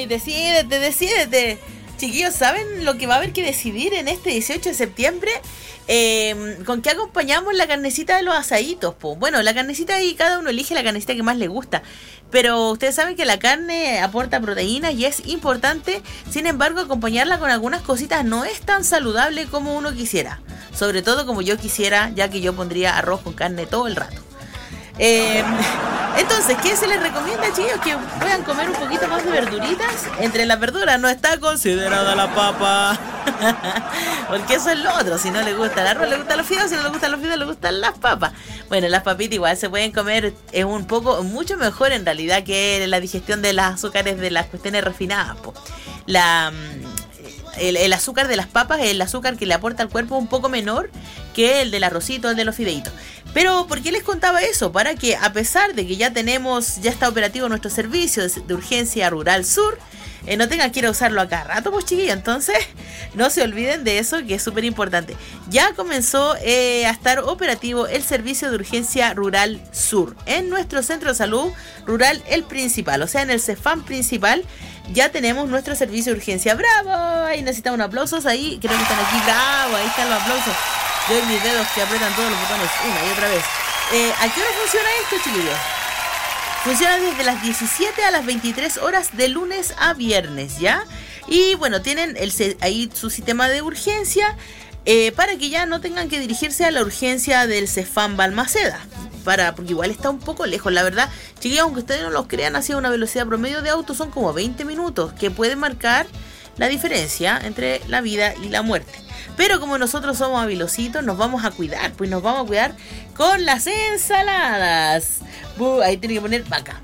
Ay, decídete. Chiquillos, ¿saben lo que va a haber que decidir en este 18 de septiembre? ¿Con qué acompañamos la carnecita de los asaditos? Po? Bueno, la carnecita ahí cada uno elige la carnecita que más le gusta. Pero ustedes saben que la carne aporta proteínas y es importante. Sin embargo, acompañarla con algunas cositas no es tan saludable como uno quisiera. Sobre todo como yo quisiera, ya que yo pondría arroz con carne todo el rato. Entonces, ¿qué se les recomienda, chicos? Que puedan comer un poquito más de verduritas. Entre las verduras no está considerada la papa. Porque eso es lo otro. Si no le gusta el arroz, le gustan los fideos. Si no le gustan los fideos, le gustan las papas. Bueno, las papitas igual se pueden comer. Es mucho mejor en realidad que la digestión de los azúcares de las cuestiones refinadas, po. El azúcar de las papas es el azúcar que le aporta al cuerpo un poco menor que el del arrocito, el de los fideitos. Pero, ¿por qué les contaba eso? Para que, a pesar de que ya está operativo nuestro servicio de urgencia rural sur, no tengan que ir a usarlo a cada rato, pues chiquillos. Entonces, no se olviden de eso, que es súper importante. Ya comenzó a estar operativo el servicio de urgencia rural sur en nuestro centro de salud rural, el principal, o sea, en el CEFAM principal. Ya tenemos nuestro servicio de urgencia. ¡Bravo! Ahí necesitan unos aplausos. Ahí creo que están aquí. ¡Bravo! Ahí están los aplausos. Yo y mis dedos que apretan todos los botones una y otra vez. ¿A qué hora funciona esto, chiquillos? Funciona desde las 17 a las 23 horas de lunes a viernes, ¿ya? Y bueno, tienen ahí su sistema de urgencia para que ya no tengan que dirigirse a la urgencia del CEFAM Balmaceda. Porque igual está un poco lejos, la verdad. Chiquillos, aunque ustedes no los crean, hacia una velocidad promedio de auto son como 20 minutos, que pueden marcar la diferencia entre la vida y la muerte. Pero como nosotros somos habilositos, nos vamos a cuidar, pues nos vamos a cuidar con las ensaladas. Ahí tiene que poner vaca.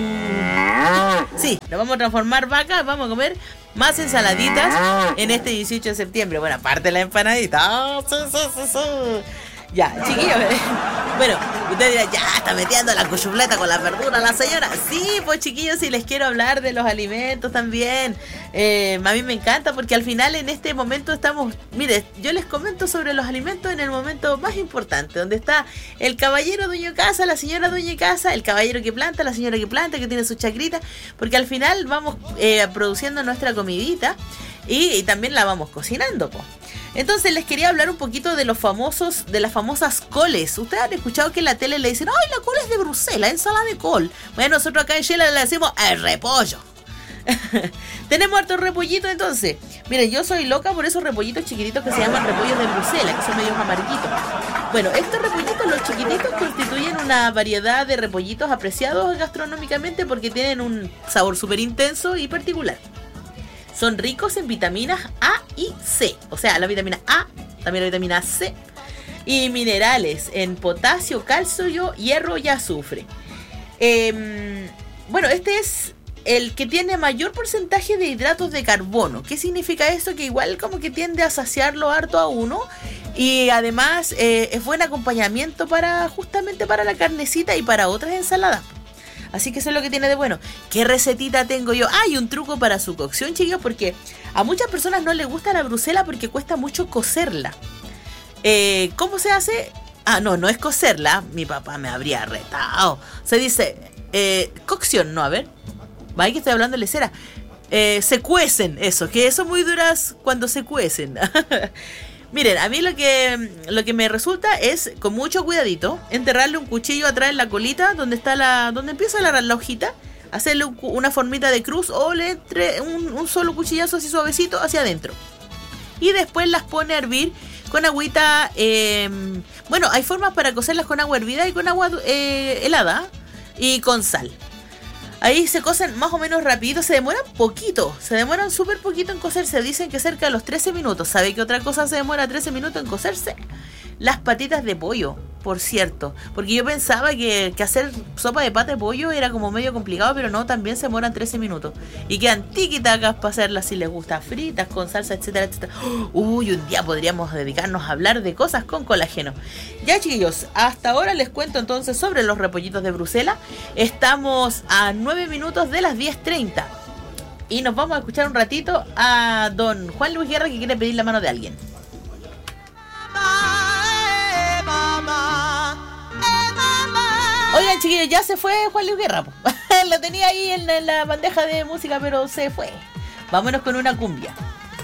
Sí, nos vamos a transformar vaca, vamos a comer más ensaladitas en este 18 de septiembre. Bueno, aparte de la empanadita. Sí. Ya, chiquillos. Bueno, usted dirá, ya está metiendo la cuchufleta con la verdura la señora. Sí, pues chiquillos, si les quiero hablar de los alimentos también. A mí me encanta porque al final en este momento estamos... Mire, yo les comento sobre los alimentos en el momento más importante, donde está el caballero dueño de casa, la señora dueña de casa, el caballero que planta, la señora que planta, que tiene su chacrita, porque al final vamos produciendo nuestra comidita y también la vamos cocinando, pues. Entonces les quería hablar un poquito de las famosas coles. Ustedes han escuchado que en la tele le dicen, ¡ay, la col es de Bruselas, ensalada de col! Bueno, nosotros acá en Chile le decimos el repollo. Tenemos hartos repollitos entonces. Miren, yo soy loca por esos repollitos chiquititos que se llaman repollos de Bruselas, que son medios amarguitos. Bueno, estos repollitos, los chiquititos, constituyen una variedad de repollitos apreciados gastronómicamente porque tienen un sabor súper intenso y particular. Son ricos en vitaminas A y C, o sea, la vitamina A, también la vitamina C, y minerales en potasio, calcio, hierro y azufre. Bueno, este es el que tiene mayor porcentaje de hidratos de carbono. ¿Qué significa esto? Que igual como que tiende a saciarlo harto a uno, y además es buen acompañamiento justamente para la carnecita y para otras ensaladas. Así que eso es lo que tiene de bueno. ¿Qué recetita tengo yo? Hay un truco para su cocción, chicos, porque a muchas personas no les gusta la Bruselas porque cuesta mucho cocerla. ¿Cómo se hace? No es cocerla. Mi papá me habría retado. Se dice cocción, no, a ver. Vaya que estoy hablando de lecera. Se cuecen, eso, que son muy duras cuando se cuecen. Miren, a mí lo que me resulta es, con mucho cuidadito, enterrarle un cuchillo atrás en la colita, donde empieza la hojita, hacerle una formita de cruz o le entre un solo cuchillazo así suavecito hacia adentro. Y después las pone a hervir con agüita. Bueno, hay formas para cocerlas con agua hervida y con agua helada y con sal. Ahí se cocen más o menos rapidito, se demoran poquito, se demoran súper poquito en cocerse, dicen que cerca de los 13 minutos. ¿Sabe qué otra cosa se demora 13 minutos en cocerse? Las patitas de pollo, por cierto, porque yo pensaba que hacer sopa de pata de pollo era como medio complicado, pero no, también se demoran 13 minutos. Y quedan tiquitacas para hacerlas si les gusta, fritas, con salsa, etcétera, etcétera. Uy, un día podríamos dedicarnos a hablar de cosas con colágeno. Ya, chiquillos, hasta ahora les cuento entonces sobre los repollitos de Bruselas. Estamos a 9 minutos de las 10:30 y nos vamos a escuchar un ratito a don Juan Luis Guerra, que quiere pedir la mano de alguien. Oigan, chiquillos, ya se fue Juan Luis Guerra. perdón, lo tenía ahí en la bandeja de música, pero se fue. Vámonos con una cumbia.